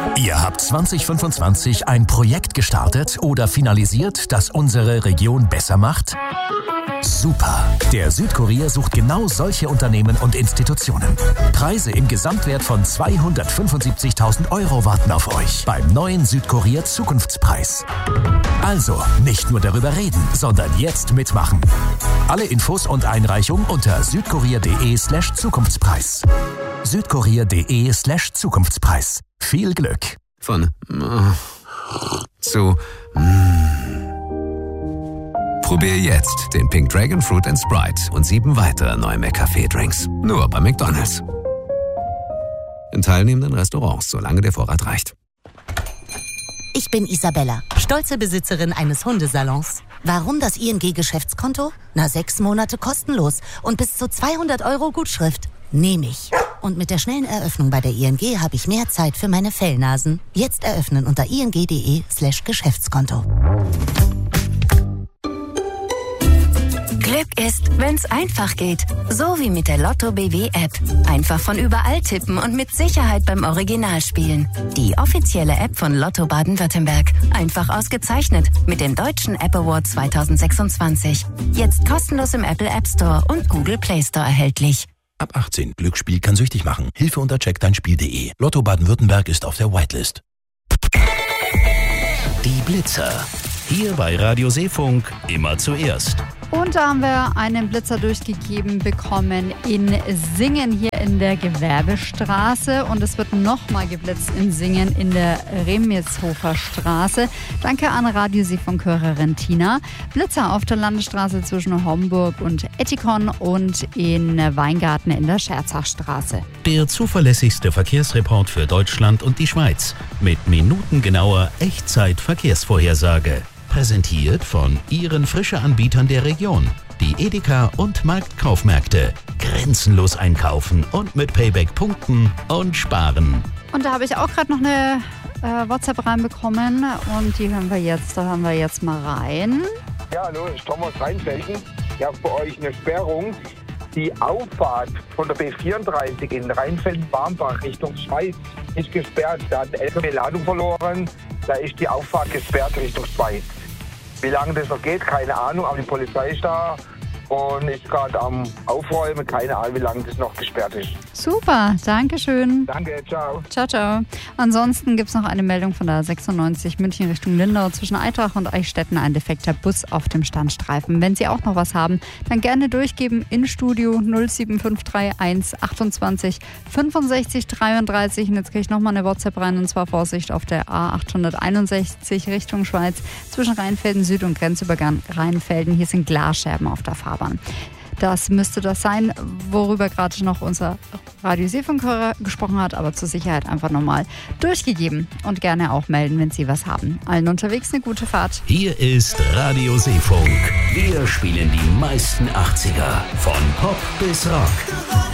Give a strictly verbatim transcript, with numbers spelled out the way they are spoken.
Ihr habt zwanzig fünfundzwanzig ein Projekt gestartet oder finalisiert, das unsere Region besser macht? Super! Der Südkurier sucht genau solche Unternehmen und Institutionen. Preise im Gesamtwert von zweihundertfünfundsiebzigtausend Euro warten auf euch beim neuen Südkurier Zukunftspreis. Also nicht nur darüber reden, sondern jetzt mitmachen. Alle Infos und Einreichung unter südkurier.de slash Zukunftspreis. südkurier.de slash Zukunftspreis. Viel Glück! Von äh, zu mm. Probier jetzt den Pink Dragon Fruit and Sprite und sieben weitere neue McCafé-Drinks. Nur bei McDonald's. In teilnehmenden Restaurants, solange der Vorrat reicht. Ich bin Isabella, stolze Besitzerin eines Hundesalons. Warum das I N G-Geschäftskonto? Na, sechs Monate kostenlos und bis zu zweihundert Euro Gutschrift. Nehme ich. Und mit der schnellen Eröffnung bei der I N G habe ich mehr Zeit für meine Fellnasen. Jetzt eröffnen unter ing.de slash Geschäftskonto. Glück ist, wenn's einfach geht. So wie mit der Lotto B W App. Einfach von überall tippen und mit Sicherheit beim Original spielen. Die offizielle App von Lotto Baden-Württemberg. Einfach ausgezeichnet mit dem Deutschen App Award zweitausendsechsundzwanzig. Jetzt kostenlos im Apple App Store und Google Play Store erhältlich. Ab achtzehn. Glücksspiel kann süchtig machen. Hilfe unter check dein Spiel punkt de. Lotto Baden-Württemberg ist auf der Whitelist. Die Blitzer. Hier bei Radio Seefunk immer zuerst. Und da haben wir einen Blitzer durchgegeben bekommen in Singen hier in der Gewerbestraße. Und es wird nochmal geblitzt in Singen in der Remitshofer Straße. Danke an Radio Seefunk-Hörerin Tina. Blitzer auf der Landesstraße zwischen Homburg und Ettikon und in Weingarten in der Scherzachstraße. Der zuverlässigste Verkehrsreport für Deutschland und die Schweiz. Mit minutengenauer Echtzeit-Verkehrsvorhersage. Präsentiert von Ihren Frische-Anbietern der Region. Die Edeka und Marktkaufmärkte. Grenzenlos einkaufen und mit Payback punkten und sparen. Und da habe ich auch gerade noch eine äh, WhatsApp reinbekommen und die hören wir jetzt, da hören wir jetzt mal rein. Ja, hallo, ich komme aus Rheinfelden. Ich habe für euch eine Sperrung. Die Auffahrt von der B vierunddreißig in Rheinfelden-Barmbach Richtung Schweiz ist gesperrt. Da hat ein L K W Ladung verloren. Da ist die Auffahrt gesperrt Richtung Schweiz. Wie lange das noch geht, keine Ahnung, aber die Polizei ist da und ist gerade am Aufräumen. Keine Ahnung, wie lange das noch gesperrt ist. Super, danke schön. Danke, ciao. Ciao, ciao. Ansonsten gibt es noch eine Meldung von der sechsundneunzig München Richtung Lindau. Zwischen Eitrach und Eichstätten ein defekter Bus auf dem Standstreifen. Wenn Sie auch noch was haben, dann gerne durchgeben in Studio null sieben fünf drei eins achtundzwanzig fünfundsechzig dreiunddreißig. Und jetzt kriege ich nochmal eine WhatsApp rein und zwar Vorsicht auf der A achthunderteinundsechzig Richtung Schweiz zwischen Rheinfelden Süd und Grenzübergang Rheinfelden. Hier sind Glasscherben auf der Fahrbahn. Das müsste das sein, worüber gerade noch unser Radio Seefunk-Hörer gesprochen hat, aber zur Sicherheit einfach nochmal durchgegeben und gerne auch melden, wenn Sie was haben. Allen unterwegs eine gute Fahrt. Hier ist Radio Seefunk. Wir spielen die meisten achtziger, von Pop bis Rock.